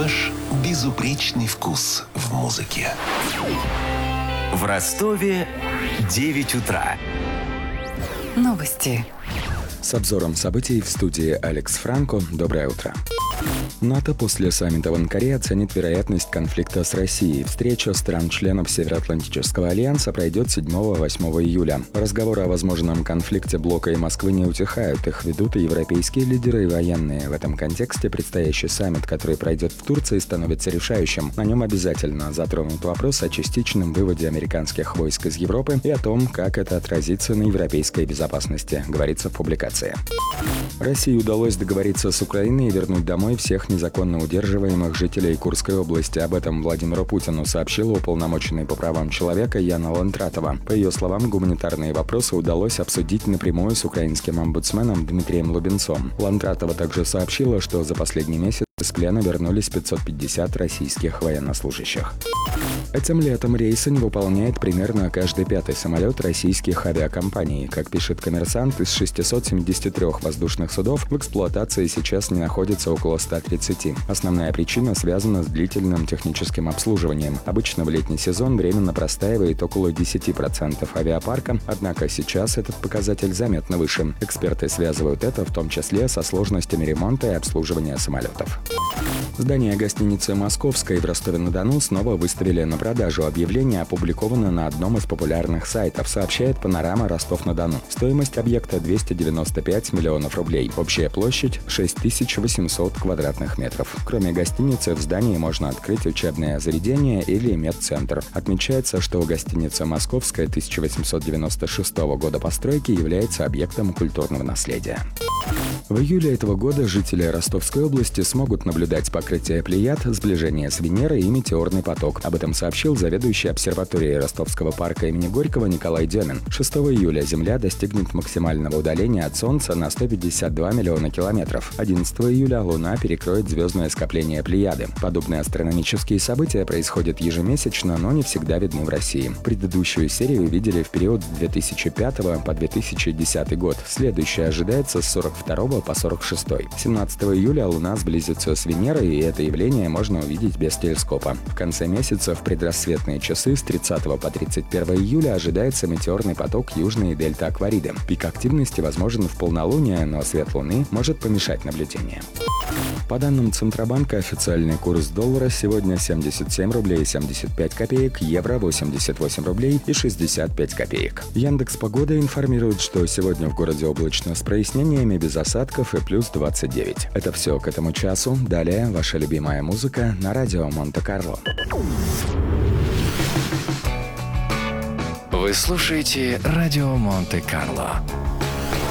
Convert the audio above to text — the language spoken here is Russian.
Ваш безупречный вкус в музыке. В Ростове 9 утра. Новости. С обзором событий в студии Алекс Франко. Доброе утро. НАТО после саммита в Анкаре оценит вероятность конфликта с Россией. Встреча стран-членов Североатлантического альянса пройдет 7-8 июля. Разговоры о возможном конфликте блока и Москвы не утихают. Их ведут и европейские лидеры, и военные. В этом контексте предстоящий саммит, который пройдет в Турции, становится решающим. На нем обязательно затронут вопрос о частичном выводе американских войск из Европы и о том, как это отразится на европейской безопасности, говорится в публикации. России удалось договориться с Украиной и вернуть домой всех незаконно удерживаемых жителей Курской области. Об этом Владимиру Путину сообщила уполномоченная по правам человека Яна Лантратова. По ее словам, гуманитарные вопросы удалось обсудить напрямую с украинским омбудсменом Дмитрием Лубенцом. Лантратова также сообщила, что за последний месяц из плена вернулись 550 российских военнослужащих. Этим летом рейсы не выполняет примерно каждый пятый самолет российских авиакомпаний. Как пишет «Коммерсант», из 673 воздушных судов в эксплуатации сейчас не находится около 130. Основная причина связана с длительным техническим обслуживанием. Обычно в летний сезон временно простаивает около 10% авиапарка, однако сейчас этот показатель заметно выше. Эксперты связывают это в том числе со сложностями ремонта и обслуживания самолетов. Здание гостиницы «Московской» в Ростове-на-Дону снова выставили на продажу. Объявление опубликовано на одном из популярных сайтов, сообщает «Панорама Ростов-на-Дону». Стоимость объекта 295 миллионов рублей. Общая площадь 6800 квадратных метров. Кроме гостиницы, в здании можно открыть учебное заведение или медцентр. Отмечается, что гостиница «Московская» 1896 года постройки является объектом культурного наследия. В июле этого года жители Ростовской области смогут наблюдать покрытие Плеяд, сближение с Венерой и метеорный поток. Об этом сообщил заведующий обсерваторией Ростовского парка имени Горького Николай Демин. 6 июля Земля достигнет максимального удаления от Солнца на 152 миллиона километров. 11 июля Луна перекроет звездное скопление Плеяды. Подобные астрономические события происходят ежемесячно, но не всегда видны в России. Предыдущую серию видели в период с 2005 по 2010 год. Следующая ожидается с 42 по 46. 17 июля Луна сблизится с Венерой, и это явление можно увидеть без телескопа. В конце месяца в предрассветные часы с 30 по 31 июля ожидается метеорный поток Южной дельты Аквариды. Пик активности возможен в полнолуние, но свет Луны может помешать наблюдениям. По данным Центробанка, официальный курс доллара сегодня 77 рублей 75 копеек, евро 88 рублей и 65 копеек. Яндекс.Погода информирует, что сегодня в городе облачно с прояснениями, без осадков и плюс 29. Это все к этому часу. Далее ваша любимая музыка на радио Монте-Карло. Вы слушаете радио Монте-Карло.